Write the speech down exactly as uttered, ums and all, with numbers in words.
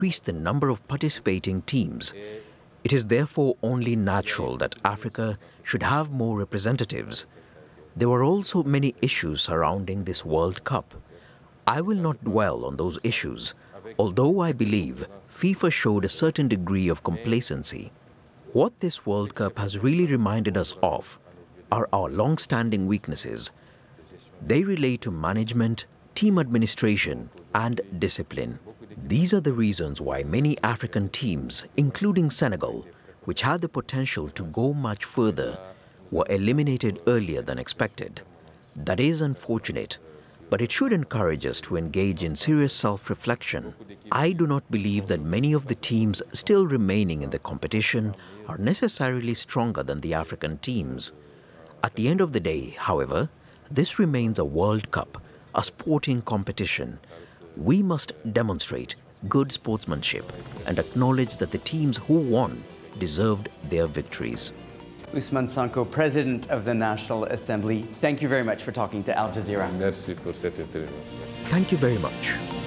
increased the number of participating teams. It is therefore only natural that Africa should have more representatives. There were also many issues surrounding this World Cup. I will not dwell on those issues, although I believe FIFA showed a certain degree of complacency. What this World Cup has really reminded us of are our long-standing weaknesses. They relate to management, team administration, and discipline. These are the reasons why many African teams, including Senegal, which had the potential to go much further, were eliminated earlier than expected. That is unfortunate, but it should encourage us to engage in serious self-reflection. I do not believe that many of the teams still remaining in the competition are necessarily stronger than the African teams. At the end of the day, however, this remains a World Cup, a sporting competition. We must demonstrate good sportsmanship and acknowledge that the teams who won deserved their victories. Ousmane Sonko, President of the National Assembly, thank you very much for talking to Al Jazeera. Merci pour cette interview. Thank you very much.